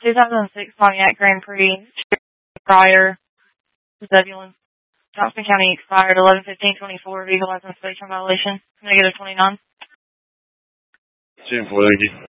2006 Pontiac Grand Prix, prior Zebulon. Johnston County expired 11/15/24. Vehicle license plate violation. -29. 10-4, thank you.